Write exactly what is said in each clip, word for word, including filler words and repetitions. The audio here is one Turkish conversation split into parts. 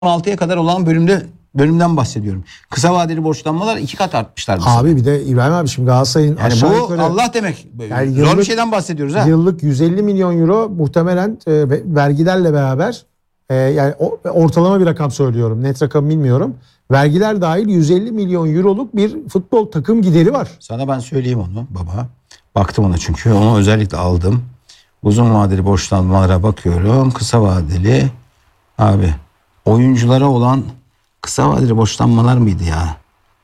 altıya kadar olan bölümde bölümden bahsediyorum. Kısa vadeli borçlanmalar iki kat artmışlar. Mesela. Abi bir de İbrahim abi şimdi Galatasaray'ın yani aşağı bu yukarı, Allah demek. yani zor yıllık, bir şeyden bahsediyoruz ha. Yıllık yüz elli milyon euro muhtemelen e, vergilerle beraber e, yani o, ortalama bir rakam söylüyorum. Net rakam bilmiyorum. Vergiler dahil yüz elli milyon euroluk bir futbol takım gideri var. Sana ben söyleyeyim onu baba. Baktım ona çünkü onu özellikle aldım. Uzun vadeli borçlanmalara bakıyorum. Kısa vadeli abi oyunculara olan kısa vadeli borçlanmalar mıydı ya?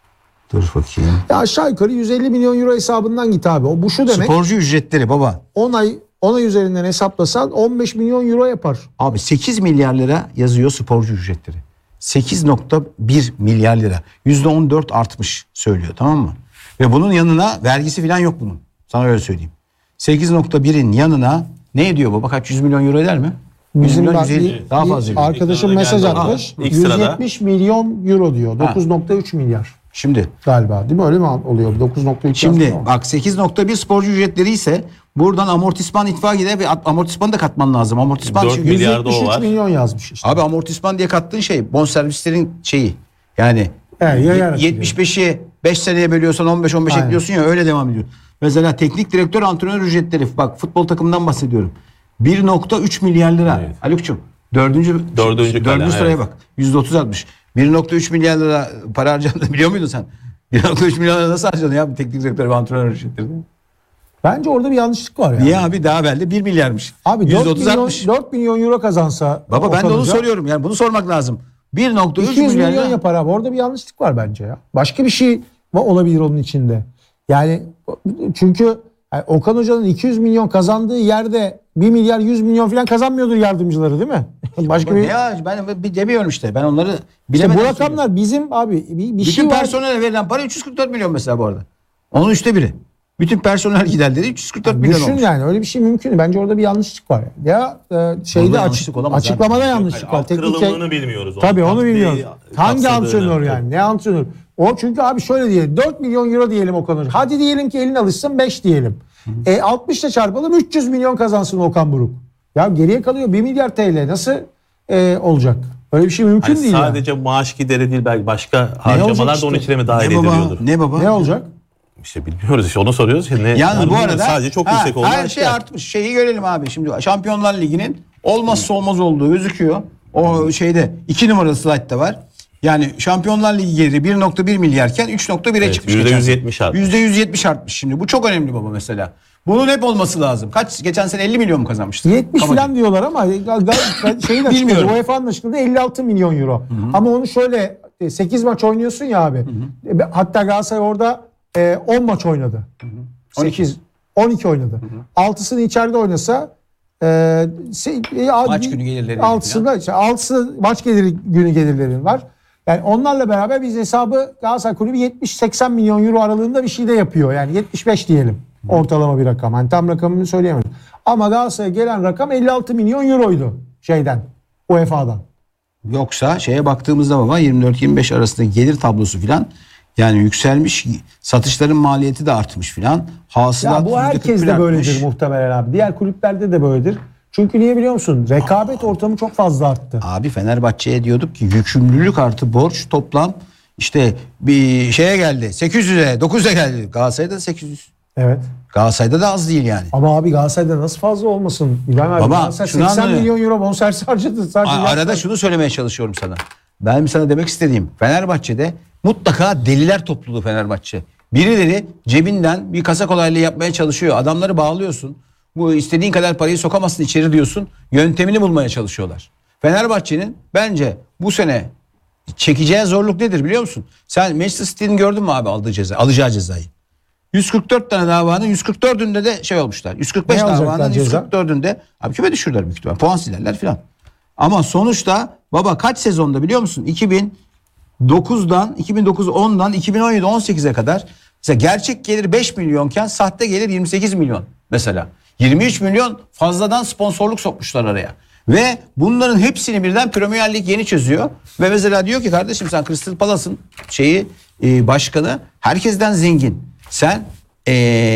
Dur bakayım. Ya aşağı yukarı yüz elli milyon euro hesabından git abi. O bu şu demek. Sporcu ücretleri baba. on ay on ay üzerinden hesaplasan on beş milyon euro yapar. Abi sekiz milyar lira yazıyor sporcu ücretleri. sekiz nokta bir milyar lira. yüzde on dört artmış söylüyor, tamam mı? Ve bunun yanına vergisi falan yok bunun. Sana öyle söyleyeyim. sekiz nokta birin yanına ne ediyor baba? Kaç yüz milyon euro eder mi? yüz milyon, yüz elli, daha fazla. Bir arkadaşım mesaj atmış. yüz yetmiş milyon euro diyor. dokuz nokta üç milyar. Şimdi galiba değil mi? Öyle mi oluyor? dokuz nokta üç. Şimdi bak sekiz nokta bir sporcu ücretleri ise buradan amortisman itfakı ile bir amortismanı da katman lazım. Amortisman dört milyarda o var. milyon yazmış işte. Abi amortisman diye kattığın şey bonservislerin şeyi. Yani evet, yetmiş beşi beş seneye bölüyorsan on beş on beş Aynen. ekliyorsun ya, öyle devam ediyor. Mesela teknik direktör, antrenör ücretleri, bak futbol takımından bahsediyorum. bir nokta üç milyar lira. Evet. Haluk'cum dördüncü, dördüncü, dördüncü sıraya evet. bak. yüzde otuz artmış. bir nokta üç milyar lira para harcandığını biliyor muydun sen? bir nokta üç milyar lira nasıl harcanıyor ya bu teknik direktör ve antrenör ücretleri? Bence orada bir yanlışlık var yani. Niye abi, daha evvel bir milyarmış. Abi yüzde otuz artmış. dört milyon euro kazansa. Baba ben de onu Hoca, soruyorum, yani bunu sormak lazım. bir nokta üç iki yüz milyar milyon lira. yapar abi. Orada bir yanlışlık var bence ya. Başka bir şey olabilir onun içinde. Yani çünkü yani Okan Hoca'nın iki yüz milyon kazandığı yerde bir milyar yüz milyon falan kazanmıyordur yardımcıları, değil mi? Başka Baba bir... ne ya, ben bir demiyorum işte. Ben onları İşte bilemeden bu rakamlar söylüyorum. bizim abi bir, bir Bütün şey var. personele verilen para üç yüz kırk dört milyon mesela bu arada. Onun üçte biri. Bütün personel giderleri üç yüz kırk dört Yani milyon düşün olmuş. yani öyle bir şey mümkün. Bence orada bir yanlışlık var. Ya e, şeyde Orada açık, yanlışlık olamaz açıklamada zaten. yanlışlık var. Alt kırılımını bilmiyoruz. Tabii onu bilmiyoruz. Hangi kapsadığını. antrenör yani? Ne antrenör? O çünkü abi şöyle diyelim. dört milyon euro diyelim Okan Hoca. Hadi diyelim ki elin alışsın beş diyelim. E, altmış ile çarpalım üç yüz milyon kazansın Okan Buruk. Ya geriye kalıyor bir milyar T L. Nasıl e, olacak? Öyle bir şey mümkün Hani değil. sadece yani. maaş gideri değil, belki başka harcamalar işte? da onun içine mi dahil Ne baba? ediliyordur? Ne baba? Ne olacak? İşte bilmiyoruz, işte onu soruyoruz. Ne, Yani bu arada sadece çok ha, yüksek olduğu her şey aşikar. artmış. Şeyi görelim abi. Şimdi Şampiyonlar Ligi'nin olmazsa olmaz olduğu gözüküyor. O şeyde iki numaralı slaytta var. Yani Şampiyonlar Ligi geliri bir nokta bir milyarken üç nokta bire Evet, çıkmış. yüzde geçen yüz sene. yetmiş artmış. yüzde yüz yetmiş artmış şimdi. Bu çok önemli baba mesela. Bunun hep olması lazım. Kaç geçen sene elli milyon mu kazanmıştı? yetmiş Kabaca. falan diyorlar ama şeyi de Bilmiyorum. U E F A'nın açıkladığı elli altı milyon euro. Hı hı. Ama onu şöyle sekiz maç oynuyorsun ya abi. Hı hı. Hatta Galatasaray orada on maç oynadı. Hı hı. sekiz on iki oynadı. Hı hı. altısını içeride oynasa e, maç günü gelirleri. altısında işte altısı maç geliri günü gelirlerin var. Yani onlarla beraber biz hesabı Galatasaray Kulübü yetmiş seksen milyon euro aralığında bir şey de yapıyor. Yani yetmiş beş diyelim. Ortalama bir rakam. Hani tam rakamını söyleyemedim. Ama Galatasaray'a gelen rakam elli altı milyon euroydu şeyden. U E F A'dan. Yoksa şeye baktığımızda baba yirmi dört yirmi beş arasındaki gelir tablosu filan yani yükselmiş, satışların maliyeti de artmış filan. Hasılat Ya bu herkes de böyledir muhtemelen abi. Diğer kulüplerde de böyledir. Çünkü niye biliyor musun? Rekabet Aa. ortamı çok fazla arttı. Abi Fenerbahçe'ye diyorduk ki yükümlülük artı borç toplam işte bir şeye geldi. sekiz yüze dokuz yüze geldi. Galatasaray'da sekiz yüz. Evet. Galatasaray'da da az değil yani. Ama abi Galatasaray'da nasıl fazla olmasın? İbrahim abi, Baba, Galatasaray seksen milyon euro bonservis harcadı. Sadece A- arada şunu söylemeye çalışıyorum sana. Ben sana demek istediğim Fenerbahçe'de mutlaka deliler topluluğu Fenerbahçe. Birileri cebinden bir kasa kolaylığı yapmaya çalışıyor. Adamları bağlıyorsun. Bu istediğin kadar parayı sokamazsın içeri diyorsun. Yöntemini bulmaya çalışıyorlar. Fenerbahçe'nin bence bu sene çekeceği zorluk nedir biliyor musun? Sen Manchester City'nin gördün mü abi aldığı ceza, alacağı cezayı? yüz kırk dört tane davanın yüz kırk dördünde de şey olmuşlar. yüz kırk beş davanın yüz kırk dördünde abi küme düşürürler büyük ihtimalle. Puan silerler filan. Ama sonuçta baba kaç sezonda biliyor musun? iki bin dokuzdan iki bin dokuz ondan iki bin on yedi on sekize kadar mesela gerçek gelir beş milyonken sahte gelir yirmi sekiz milyon mesela. yirmi üç milyon fazladan sponsorluk sokmuşlar araya. Ve bunların hepsini birden Premier Lig yeni çözüyor. Ve mesela diyor ki kardeşim sen Crystal Palace'ın şeyi e, başkanı herkesten zengin. Sen e,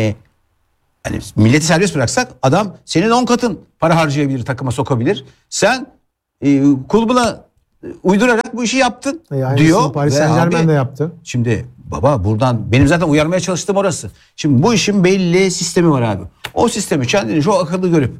yani milleti serbest bıraksak adam senin on katın para harcayabilir, takıma sokabilir. Sen e, kulübüne uydurarak bu işi yaptın E, aynısını diyor. Paris Ve Saint Germain abi, de yaptı. Şimdi baba buradan benim zaten uyarmaya çalıştığım orası. Şimdi bu işin belli sistemi var abi. O sistemi kendini çok akıllı görüp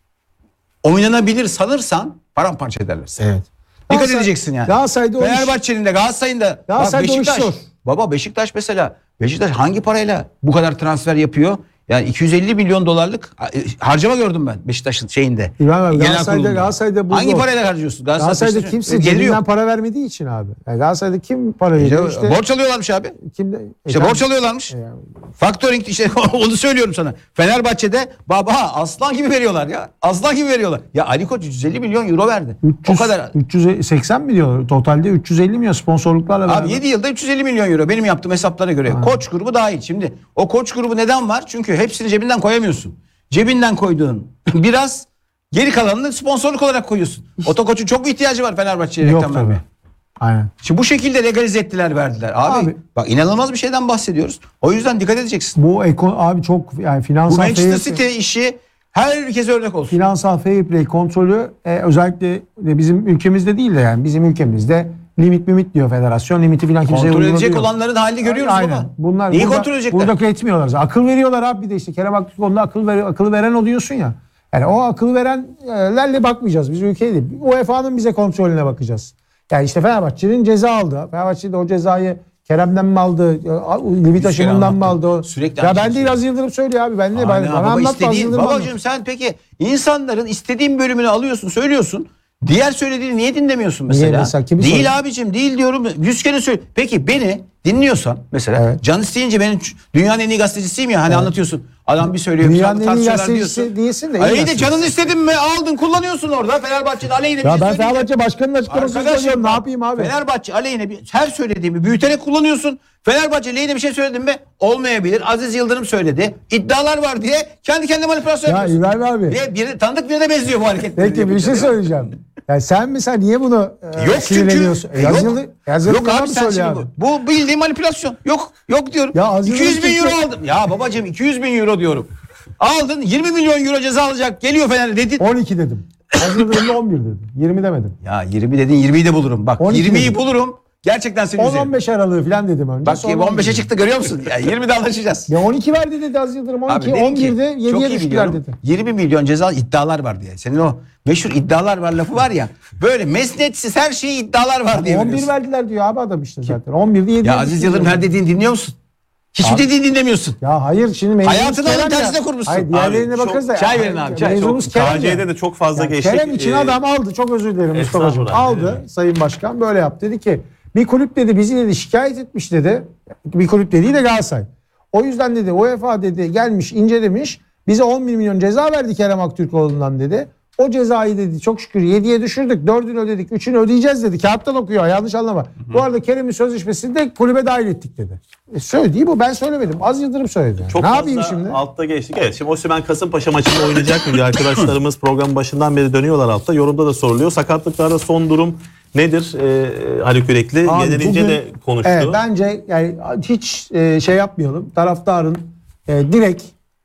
oynanabilir sanırsan paramparça ederler seni. Evet. Dikkat Galatasaray- edeceksin yani. Galatasaray'da o iş- Fenerbahçe'nin de Galatasaray'ın da. Bak Galatasaray'da o iş Beşiktaş. zor. Baba Beşiktaş mesela. Beşiktaş hangi parayla bu kadar transfer yapıyor? Yani iki yüz elli milyon dolarlık harcama gördüm ben Beşiktaş'ın şeyinde. İbrahim abi, genel Galatasaray'da, kurulunda. Galatasaray'da bu Hangi zor. parayla harcıyorsun? Galatasaray Galatasaray'da Beşiktaş'ın kimse geliri cebinden yok. para vermediği için abi. Yani Galatasaray'da kim para İşte, veriyor? İşte, borç alıyorlarmış abi. kimde? İşte E, borç alıyorlarmış. yani. Factoring işte onu söylüyorum sana. Fenerbahçe'de baba aslan gibi veriyorlar ya. Aslan gibi veriyorlar. Ya Ali Koç üç yüz elli milyon euro verdi. üç yüz, O kadar. üç yüz seksen milyon totalde üç yüz elli milyon sponsorluklarla beraber. Abi yedi yılda üç yüz elli milyon euro benim yaptığım hesaplara göre. Koç grubu dahil. Şimdi o koç grubu neden var? Çünkü hepsini cebinden koyamıyorsun. Cebinden koyduğun biraz geri kalanını sponsorluk olarak koyuyorsun. Otokoç'un çok ihtiyacı var Fenerbahçe'ye Yok reklam tabii. vermeye. Aynen. Şimdi bu şekilde legalize ettiler verdiler. Abi, Abi- bak inanılmaz bir şeyden bahsediyoruz. O yüzden dikkat edeceksin. Bu eko, abi çok yani Bu finansal Manchester fair, City işi herkese örnek olsun. finansal fair play kontrolü e, özellikle de bizim ülkemizde değil de yani bizim ülkemizde limit limit diyor federasyon. Limiti falan kimseye Kontrol edecek uygulamıyor. olanların halini görüyoruz Aynen. baba. Bunlar Neyi burada, kontrol edecekler? Burada etmiyorlar. zaten. Akıl veriyorlar abi bir de işte Kerem Aktürkoğlu'nda akıl ver, akıl veren oluyorsun ya. Yani o akıl verenlerle bakmayacağız. Biz ülkeye değil. U E F A'nın bize kontrolüne bakacağız. Yani işte Fenerbahçe'nin ceza aldı. Fenerbahçe de o cezayı Kerem'den mi aldı? Limit aşımından mı aldı? Sürekli ya aynı ben şey değil Az Yıldırım söylüyor abi. Ben de ben, Aynen, bana baba anlatma Az istediğin, Yıldırım babacığım anlat. sen peki insanların istediğin bölümünü alıyorsun söylüyorsun. Diğer söylediğini niye dinlemiyorsun mesela? Niye mesela? Kimi değil soruyor? abicim değil diyorum. Yüz kere söyle. Peki beni dinliyorsan mesela Evet. can isteyince benim ç- dünyanın en iyi gazetecisiyim ya hani anlatıyorsun. Adam bir söylüyor. bir Dünyanın en iyi tartışıyorlar gazetecisi diyorsun. değilsin de iyi Ay iyi de gazetecisi. canın istedin mi aldın kullanıyorsun orada. Fenerbahçe'nin aleyhine bir Ya şey ben söyleyince- Fenerbahçe başkanının açıklamasını Arkadaşım söylüyorum. Ne bak, yapayım abi? Fenerbahçe aleyhine bir, her söylediğimi büyüterek kullanıyorsun. Fenerbahçe lehine bir şey söyledin mi? Olmayabilir. Aziz Yıldırım söyledi. İddialar var diye kendi kendine manipülasyon Ya yapıyorsun. İbrahim abi. Ve biri, tanıdık birine benziyor bu hareket. Peki bir şey söyleyeceğim. Yani sen mesela niye bunu e, Yok çünkü. sinirleniyorsun? E, Yok, Aziz Yıldırım- Aziz Yıldırım yok yalan abi mı sen söylüyor şimdi abi? bu. Bu bildiğin manipülasyon. Yok. Yok diyorum. Ya Aziz iki yüz bin Yıldırım euro Türkiye- aldım. Ya babacığım iki yüz bin euro diyorum. Aldın yirmi milyon euro ceza alacak. Geliyor Fener dedin. on iki dedim. Az Yıldırım'da on bir dedim. yirmi demedim. Ya yirmi dedin yirmiyi de bulurum. Bak on iki yirmiyi dedim. bulurum. Gerçekten seni on üzerim. on beş aralığı falan dedim önce. Bak sonra on beşe on bir. çıktı görüyor musun? Ya yirmide anlaşacağız. Ya on iki verdi dedi Az Yıldırım. on iki, Abi dedim on birde ki, çok yediye iyi düştüler biliyorum. dedi. yirmi milyon ceza iddialar var diye. Senin o meşhur iddialar var lafı var ya. Böyle mesnetsiz her şeyi iddialar var diye on bir veriyorsun. verdiler diyor abi adam işte zaten. on birde yediye Ya Aziz düştü Yıldırım diyor. her dediğini dinliyor musun? Hiçbir Abi- dediğini dinlemiyorsun. Ya hayır şimdi mevzumuz Hayatını Kerem alın ya. tersine kurmuşsun. Hayır diğerlerine Abi, çok- bakarız da. çay verin abi, çay. Mevzumuz Kerem K C'de ya. de çok fazla Yani geçtik. Kerem için Ee, adam aldı. Çok özür dilerim Mustafa'cığım. Estağfurullah, Aldı ne demek. Sayın Başkan böyle yaptı. Dedi ki bir kulüp dedi bizi dedi şikayet etmiş dedi. Bir kulüp dediği de Galatasaray. O yüzden dedi U E F A dedi gelmiş incelemiş. Bize on bir milyon ceza verdi Kerem Aktürkoğlu'ndan dedi. O cezayı dedi çok şükür yediye düşürdük. dördünü ödedik. üçünü ödeyeceğiz dedi. Kağıttan okuyor. Yanlış anlama. Hı hı. Bu arada Kerem'in sözleşmesini de kulübe dahil ettik dedi. E söylediği bu. Ben söylemedim. Az Yıldırım söyledi. Yani. Çok ne fazla yapayım şimdi? altta geçtik. Evet şimdi Osimhen Kasımpaşa maçında oynayacak mı diye arkadaşlarımız programın başından beri dönüyorlar altta. Yorumda da soruluyor. Sakatlıklarda son durum nedir? Ee, Haluk Yürekli Abi yenilince bugün- de konuştu. Evet, bence yani hiç e, şey yapmayalım. Taraftarın e, direkt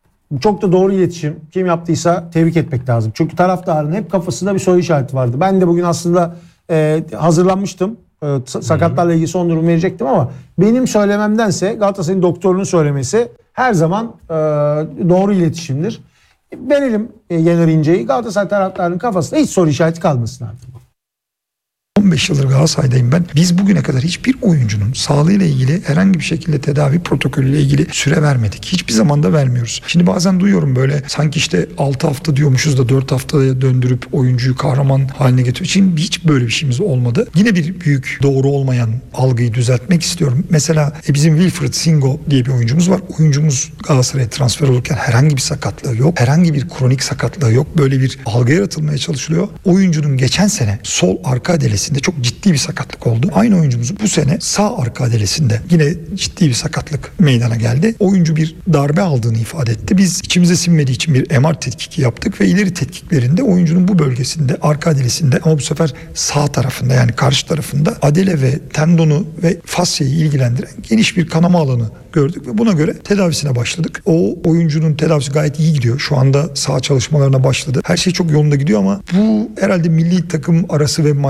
çok da doğru iletişim kim yaptıysa tebrik etmek lazım. Çünkü taraftarın hep kafasında bir soru işareti vardı. Ben de bugün aslında e, hazırlanmıştım. E, sakatlarla ilgili son durum verecektim ama benim söylememdense Galatasaray'ın doktorunun söylemesi her zaman e, doğru iletişimdir. Verelim e, Yener İnce'yi. Galatasaray taraftarının kafasında hiç soru işareti kalmasın artık. on beş yıldır Galatasaray'dayım ben. Biz bugüne kadar hiçbir oyuncunun sağlığıyla ilgili herhangi bir şekilde tedavi protokolüyle ilgili süre vermedik. Hiçbir zaman da vermiyoruz. Şimdi bazen duyuyorum böyle sanki işte altı hafta diyormuşuz da dört haftaya döndürüp oyuncuyu kahraman haline getiriyor. Şimdi hiç böyle bir şeyimiz olmadı. Yine bir büyük doğru olmayan algıyı düzeltmek istiyorum. Mesela e, bizim Wilfried Singo diye bir oyuncumuz var. Oyuncumuz Galatasaray'a transfer olurken herhangi bir sakatlığı yok. Herhangi bir kronik sakatlığı yok. Böyle bir algı yaratılmaya çalışılıyor. Oyuncunun geçen sene sol arka adelesi çok ciddi bir sakatlık oldu. Aynı oyuncumuzun bu sene sağ arka adelesinde yine ciddi bir sakatlık meydana geldi. Oyuncu bir darbe aldığını ifade etti. Biz içimize sinmediği için bir M R tetkiki yaptık ve ileri tetkiklerinde oyuncunun bu bölgesinde arka adelesinde ama bu sefer sağ tarafında yani karşı tarafında adele ve tendonu ve fasyayı ilgilendiren geniş bir kanama alanı gördük ve buna göre tedavisine başladık. O oyuncunun tedavisi gayet iyi gidiyor. Şu anda sağ çalışmalarına başladı. Her şey çok yolunda gidiyor ama bu herhalde milli takım arası ve maçların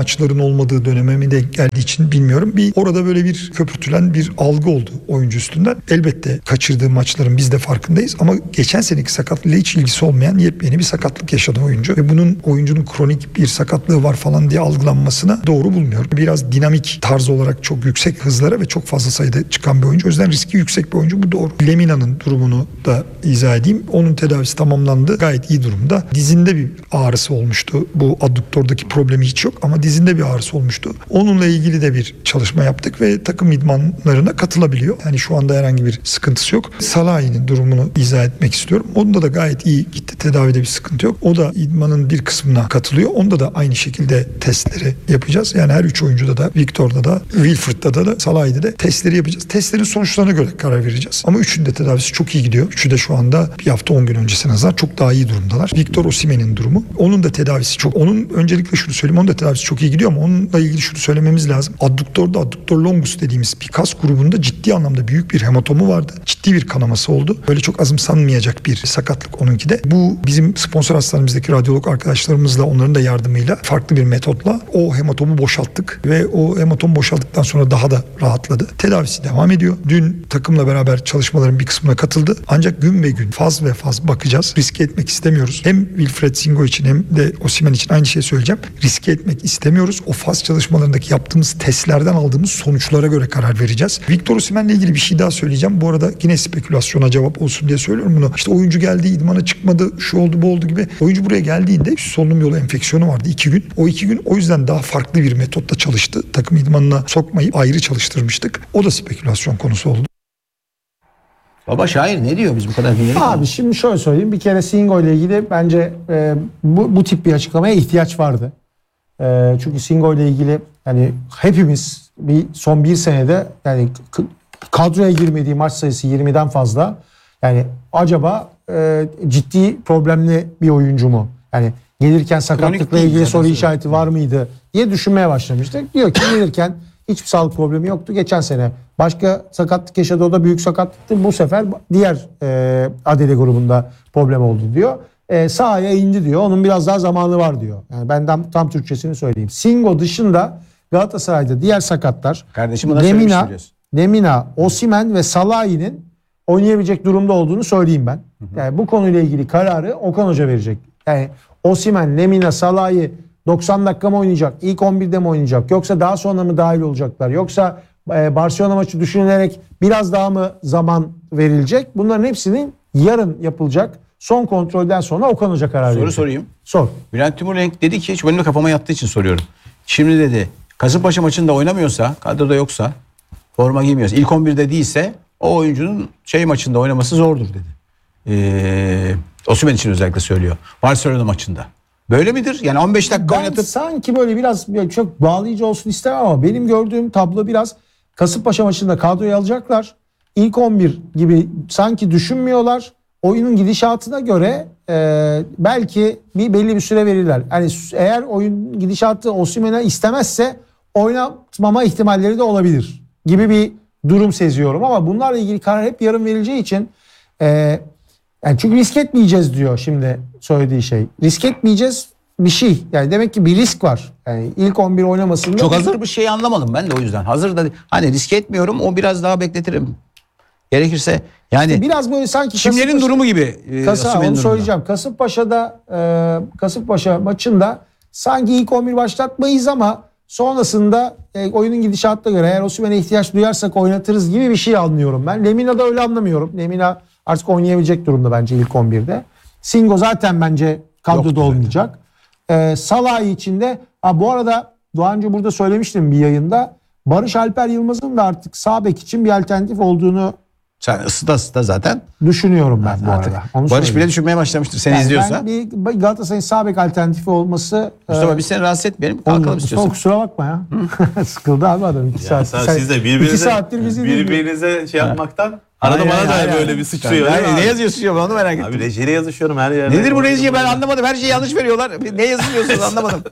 olmadığı döneme mi denk geldiği için bilmiyorum. Bir orada böyle bir köpürtülen bir algı oldu oyuncu üstünden. Elbette kaçırdığı maçların biz de farkındayız ama geçen seneki sakatlığıyla hiç ilgisi olmayan yepyeni bir sakatlık yaşadı oyuncu ve bunun oyuncunun kronik bir sakatlığı var falan diye algılanmasına doğru bulmuyorum. Biraz dinamik tarz olarak çok yüksek hızlara ve çok fazla sayıda çıkan bir oyuncu. O yüzden riski yüksek bir oyuncu. Bu doğru. Lemina'nın durumunu da izah edeyim. Onun tedavisi tamamlandı. Gayet iyi durumda. Dizinde bir ağrısı olmuştu. Bu adduktordaki problemi hiç yok ama dizinde bir ağrısı olmuştu. Onunla ilgili de bir çalışma yaptık ve takım idmanlarına katılabiliyor. Yani şu anda herhangi bir sıkıntısı yok. Salahi'nin durumunu izah etmek istiyorum. Onda da gayet iyi gitti. Tedavide bir sıkıntı yok. O da idmanın bir kısmına katılıyor. Onda da aynı şekilde testleri yapacağız. Yani her üç oyuncuda da, Victor'da da, Wilfried'da da, da Salahi'de de testleri yapacağız. Testlerin sonuçlarına göre karar vereceğiz. Ama üçünün de tedavisi çok iyi gidiyor. Üçü de şu anda bir hafta on gün öncesine nazaran çok daha iyi durumdalar. Victor Osimhen'in durumu. Onun da tedavisi çok. Onun öncelikle şunu söyleyeyim. Onun da tedavisi çok iyi gidiyor ama onunla ilgili şunu söylememiz lazım. Adduktorda adduktor longus dediğimiz bir kas grubunda ciddi anlamda büyük bir hematomu vardı. Ciddi bir kanaması oldu. Böyle çok azımsanmayacak bir sakatlık onunki de. Bu bizim sponsor hastanemizdeki radyolog arkadaşlarımızla, onların da yardımıyla farklı bir metotla o hematomu boşalttık ve o hematom boşalttıktan sonra daha da rahatladı. Tedavisi devam ediyor. Dün takımla beraber çalışmaların bir kısmına katıldı. Ancak gün ve gün faz ve faz bakacağız. Riske etmek istemiyoruz. Hem Wilfried Singo için hem de Osimhen için aynı şeyi söyleyeceğim. Riske etmek istemiyoruz. O faz çalışmalarındaki yaptığımız testlerden aldığımız sonuçlara göre karar vereceğiz. Victor Osimhen'le ilgili bir şey daha söyleyeceğim. Bu arada yine spekülasyona cevap olsun diye söylüyorum bunu. İşte oyuncu geldi, idmana çıkmadı, şu oldu bu oldu gibi. Oyuncu buraya geldiğinde solunum yolu enfeksiyonu vardı iki gün. O iki gün o yüzden daha farklı bir metotla çalıştı. Takım idmanına sokmayıp ayrı çalıştırmıştık. O da spekülasyon konusu oldu. Baba şair ne diyor biz bu kadar dinledik? Abi şimdi şöyle söyleyeyim. Bir kere Singo ile ilgili bence e, bu, bu tip bir açıklamaya ihtiyaç vardı. E, çünkü Singo ile ilgili yani hepimiz bir son bir senede yani k- kadroya girmediği maç sayısı yirmiden fazla. Yani acaba e, ciddi problemli bir oyuncu mu? Yani gelirken sakatlıkla değil ilgili zaten soru sorun. işareti var mıydı diye düşünmeye başlamıştık. Diyor ki gelirken hiçbir sağlık problemi yoktu. Geçen sene başka sakatlık yaşadı, o da büyük sakatlıktı. Bu sefer diğer e, Adele grubunda problem oldu diyor. E, sahaya indi diyor. Onun biraz daha zamanı var diyor. Yani ben tam, tam Türkçesini söyleyeyim. Singo dışında Galatasaray'da diğer sakatlar Kardeşim bana söylemişti Lemina, biliyorsun. Lemina, Osimhen ve Salahi'nin oynayabilecek durumda olduğunu söyleyeyim ben. Yani bu konuyla ilgili kararı Okan Hoca verecek. Yani Osimhen, Lemina, Salahi doksan dakika mı oynayacak? İlk on birde mi oynayacak? Yoksa daha sonra mı dahil olacaklar? Yoksa e, Barcelona maçı düşünülerek biraz daha mı zaman verilecek? Bunların hepsinin yarın yapılacak son kontrolden sonra Okan Hoca karar verecek. Soru sorayım. Sor. Bülent Timurlenk dedi ki, hiç benim de kafama yattığı için soruyorum. Şimdi dedi Kasımpaşa maçında oynamıyorsa, kadroda yoksa, forma giymiyorsa, ilk on birde değilse o oyuncunun şey maçında oynaması zordur dedi. Ee, Osimhen için özellikle söylüyor. Barcelona maçında. Böyle midir? Yani on beş dakika Ben oynatıp sanki böyle biraz çok bağlayıcı olsun istemem ama benim gördüğüm tablo biraz Kasımpaşa maçında kadroyu alacaklar. İlk on bir gibi sanki düşünmüyorlar. Oyunun gidişatına göre e, belki bir belli bir süre verirler. Yani eğer oyun gidişatı Osimhen'e istemezse oynatmama ihtimalleri de olabilir gibi bir durum seziyorum ama bunlarla ilgili karar hep yarın verileceği için e, yani çünkü risk etmeyeceğiz diyor şimdi söylediği şey. Risk etmeyeceğiz bir şey. Yani demek ki bir risk var. Yani ilk on bir oynamasında çok hazır bir şey anlamadım ben de o yüzden. Hazır da hani riske etmiyorum, o biraz daha bekletirim. Gerekirse yani biraz böyle sanki kimlerin Kasımpaşa- durumu gibi. E, Kasa, Osimhen'in onu durumunda. söyleyeceğim. Kasımpaşa'da e, Kasımpaşa maçında sanki ilk on bir başlatmayız ama sonrasında e, oyunun gidişatına göre eğer Osimhen'e ihtiyaç duyarsak oynatırız gibi bir şey anlıyorum ben. Lemina'da öyle anlamıyorum. Lemina artık oynayabilecek durumda bence ilk on birde. Singo zaten bence kadroda Yoktu olmayacak. E, Salah için de ha, bu arada daha önce burada söylemiştim bir yayında. Barış Alper Yılmaz'ın da artık sağ bek için bir alternatif olduğunu Sen ısıta ısıta zaten. düşünüyorum ben bu Artık arada. Onu Barış söyleyeyim. bile düşünmeye başlamıştır seni Yani izliyorsa. ben bir Galatasaray'ın sağ bek alternatifi olması Mustafa e, biz seni rahatsız etmeyelim. olur. Kalkalım Mustafa istiyorsan. kusura bakma ya. Sıkıldı abi adam iki Ya saat. sen, Sen- siz de iki birbirinize, saattir bizi dinliyor. birbirinize şey yapmaktan arada Hayır, bana hayır, da hayır, böyle hayır. bir sıçrıyor. Ben- değil mi ne abi? yazıyorsun ya, ben onu merak ettim. Abi rejiyle yazışıyorum her yerde. Nedir bu reji, ben anlamadım. Her şeyi yanlış veriyorlar. Ne yazıyorsunuz anlamadım.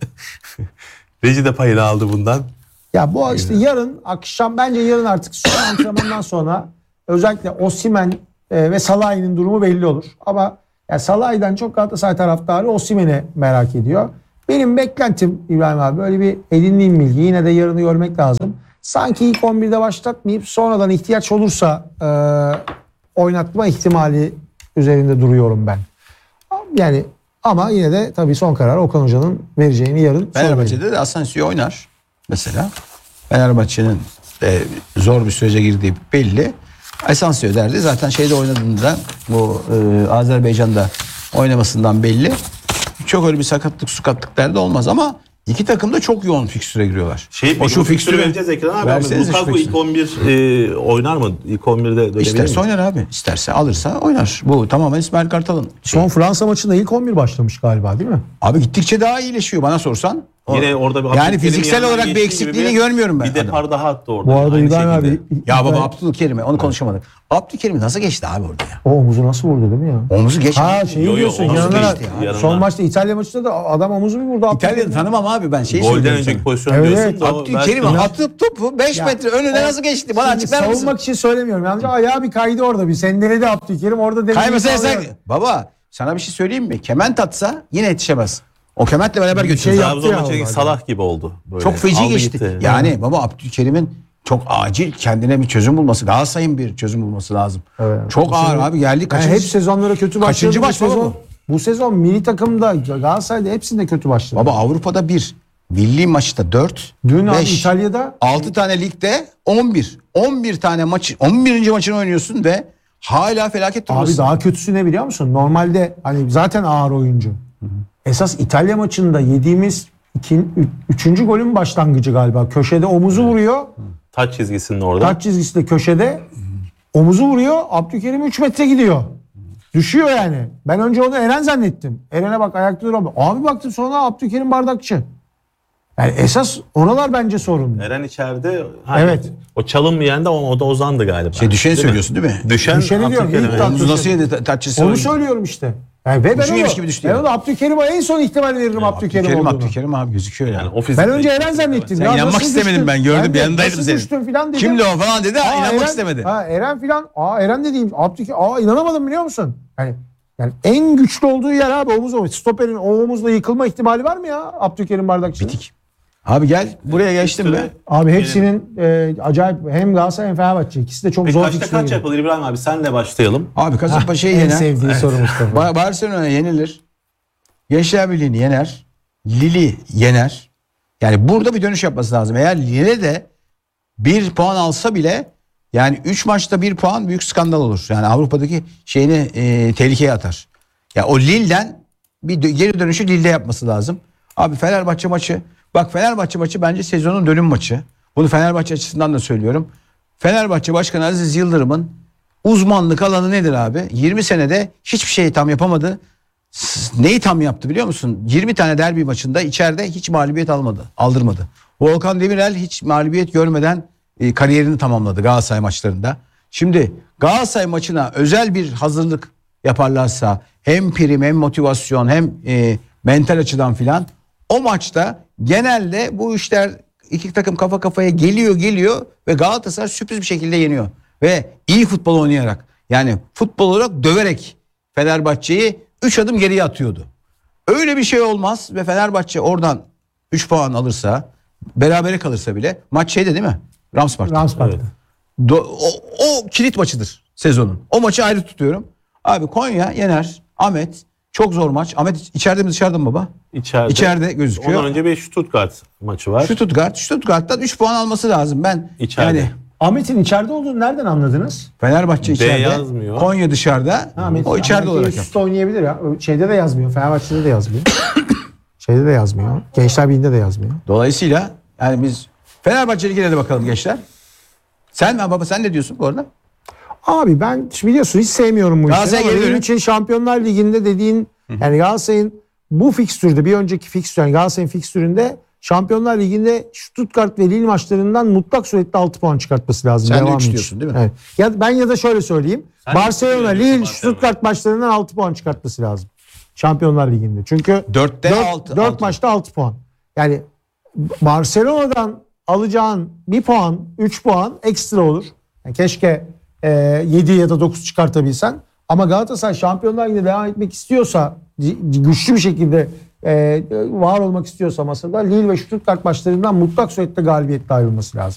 Reji de payını aldı bundan. Ya bu işte yarın akşam bence yarın artık son antrenmandan sonra özellikle Osimhen e, ve Salahi'nin durumu belli olur. Ama yani Salahi'den çok Galatasaray taraftarı Osimhen'i merak ediyor. benim beklentim İbrahim abi böyle bir edindiğim bilgi, yine de yarını görmek lazım. Sanki ilk on birde başlatmayıp sonradan ihtiyaç olursa e, oynatma ihtimali üzerinde duruyorum ben. Yani ama yine de tabii son kararı Okan Hoca'nın vereceğini yarın söyleyelim. Fenerbahçe'de de Asensio oynar mesela. Fenerbahçe'nin e, zor bir sürece girdiği belli. Asensio derdi. Zaten şeyde oynadığında bu e, Azerbaycan'da oynamasından belli. Çok öyle bir sakatlık sukatlık derdi olmaz ama iki takım da çok yoğun fikstüre giriyorlar. Şey, o şu fikstürü vereceğiz ekrana abi. versenize şu Lukaku ilk fikstürü. on bir e, oynar mı? İlk on birde dönebilir İsterse mi? oynar abi. İsterse alırsa oynar. Bu tamamen İsmail Kartal'ın. Son Fransa maçında ilk on bir başlamış galiba değil mi? Abi gittikçe daha iyileşiyor bana sorsan. O- Yine orada bir yani Abdülkerim'in fiziksel yanından olarak bir geçtiği eksikliğini gibi görmüyorum ben. Bir adamın. depar daha attı orada. Bu arada aynı İbrahim şekilde. abi, Ya baba İbrahim- Abdülkerim'e onu konuşamadık. Abdülkerim nasıl geçti abi orada ya? o omuzu nasıl vurdu değil mi ya? Omuzu geç. Ha abi. şeyi Yo, yo, diyorsun omuz yanına. geçti ya. Son maçta İtalya maçında da adam omuzu bir vurdu. İtalya'da tanımam abi ben şeyi Golden söylüyorum önceki sana. pozisyonu Evet, diyorsun evet. da o Abdülkerim belki- atıp topu beş Ya, metre önüne o- nasıl geçti? Bana Şimdi açıklar mısın? savunmak için söylemiyorum. Yalnız ayağı bir kaydı orada bir. Sendeledi Abdülkerim orada demeyi Kaymasa sağlıyor. yasak. Baba sana bir şey söyleyeyim mi? Kement atsa yine yetişemez. O kementle beraber şey götürür. yaptı Trabzon ya maçındaki orada. Salah gibi oldu. Böyle. Çok feci Aldı geçti. gitti. Yani baba Abdülkerim'in çok acil kendine bir çözüm bulması, Galatasaray'ın bir çözüm bulması lazım. Evet. Çok ağır abi geldi Yani kaçıncı. hep sezonlara kötü başladı. Kaçıncı Bu maç baba sezon, bu sezon milli takımda Galatasaray'da hepsinde kötü başladı. Baba Avrupa'da bir, milli maçta dört, Dün abi beş, İtalya'da altı tane ligde on bir. on bir tane maçı, on birinci maçını oynuyorsun ve hala felaket abi durumdasın. daha kötüsü ne biliyor musun? Normalde hani zaten ağır oyuncu. Esas İtalya maçında yediğimiz iki, üç, üçüncü golün başlangıcı galiba. Köşede omuzu vuruyor. Taç çizgisinin orada. Taç çizgisi de köşede. Omuzu vuruyor. Abdülkerim üç metre gidiyor. Düşüyor yani. Ben önce onu Eren zannettim. Eren'e bak ayakta duramıyor. Abi baktım sonra Abdülkerim bardakçı. Yani esas oralar bence sorun. Eren içeride. Ha, Evet. O çalınmayan da o, o da Ozan'dı galiba. Şey düşeni Değil mi? söylüyorsun değil mi? Düşen Düşeni diyorum, Abdülkerim. ilk Omuz nasıl yedi taççısı? Onu söylüyorum işte. Yani ve ben Kurşun onu, yemiş gibi düştü ben ya. onu Abdülkerim'e en son ihtimal veririm Abdülkerim, Abdülkerim, olduğunu. Abdülkerim abi gözüküyor yani. Yani o Ben fizikte- önce Eren zannettim. Sen Ya inanmak nasıl istemedim düştün? ben gördüm de yanındaydım nasıl senin. düştün filan dedim. Kimdi o falan dedi. Aa, inanmak Eren, istemedi. Ha, Eren filan. Aa Eren dediğim Abdülkerim. Aa inanamadım biliyor musun? Yani yani en güçlü olduğu yer abi omuz o. Stoperin o omuzla yıkılma ihtimali var mı ya Abdülkerim Bardakçı'nın? Bitik. Abi gel buraya geçtim be. Abi hepsinin e, acayip hem Galatasaray hem Fenerbahçe. İkisi de çok Peki zor kaçta fikstürler. kaç yapılır İbrahim abi? Senle başlayalım. Abi Kasımpaşa'yı En yener. sevdiği soru Mustafa. Ba- Barcelona yenilir. Gençler Birliği'ni yener. Lille yener. Yani burada bir dönüş yapması lazım. Eğer Lille de bir puan alsa bile yani üç maçta bir puan büyük skandal olur. Yani Avrupa'daki şeyini e, tehlikeye atar. Ya o Lille'den bir dö- geri dönüşü Lille'de yapması lazım. Abi Fenerbahçe maçı bak Fenerbahçe maçı bence sezonun dönüm maçı. Bunu Fenerbahçe açısından da söylüyorum. Fenerbahçe Başkanı Aziz Yıldırım'ın uzmanlık alanı nedir abi? yirmi senede hiçbir şeyi tam yapamadı. S- Neyi tam yaptı biliyor musun? yirmi tane derbi maçında içeride hiç mağlubiyet almadı, aldırmadı. Volkan Demirel hiç mağlubiyet görmeden e, kariyerini tamamladı Galatasaray maçlarında. Şimdi Galatasaray maçına özel bir hazırlık yaparlarsa hem prim hem motivasyon hem e, mental açıdan filan o maçta genelde bu işler iki takım kafa kafaya geliyor geliyor ve Galatasaray sürpriz bir şekilde yeniyor. Ve iyi futbol oynayarak yani futbol olarak döverek Fenerbahçe'yi üç adım geriye atıyordu. Öyle bir şey olmaz ve Fenerbahçe oradan üç puan alırsa berabere kalırsa bile maç şeyde değil mi? Ramspark. Ramspark'ta. Evet. Do- o, o kilit maçıdır sezonun. O maçı ayrı tutuyorum. Abi Konya yener. Ahmet çok zor maç. Ahmet içeride mi dışarıda mı baba? İçeride. İçeride gözüküyor. Ondan önce bir Stuttgart maçı var. Stuttgart. Stuttgart'tan üç puan alması lazım. Ben İçeride. yani Ahmet'in içeride olduğunu nereden anladınız? Fenerbahçe içeride. yazmıyor. Konya dışarıda. Ahmet, o içeride Ahmet olarak üst yaptı. üste oynayabilir ya. Şeyde de yazmıyor. Fenerbahçe'de de yazmıyor. Şeyde de yazmıyor. Gençler Birliği'nde de yazmıyor. Dolayısıyla yani biz Fenerbahçe'ye de bakalım gençler. Sen mi baba sen ne diyorsun bu arada? Abi ben biliyorsun hiç sevmiyorum bu işleri Galatasaray ama geri benim dönün. için Şampiyonlar Ligi'nde dediğin yani Galatasaray'ın bu fikstürde bir önceki fikstür yani Galatasaray'ın fikstüründe Şampiyonlar Ligi'nde Stuttgart ve Lille maçlarından mutlak surette altı puan çıkartması lazım. Sen de devam üç için. diyorsun değil mi? Evet. Ya ben ya da şöyle söyleyeyim. Sen de Barcelona, üç Lille, diyorsun Stuttgart maçlarından altı puan çıkartması lazım. Şampiyonlar Ligi'nde. Çünkü Dörtte dört, altı- dört altı. maçta altı puan. Yani Barcelona'dan alacağın bir puan, üç puan ekstra olur. Yani keşke e, yedi ya da dokuz çıkartabilsen. Ama Galatasaray Şampiyonlar Ligi'nde devam etmek istiyorsa, c- güçlü bir şekilde e, var olmak istiyorsa masada Lille ve Stuttgart maçlarından mutlak surette galibiyetle ayrılması lazım.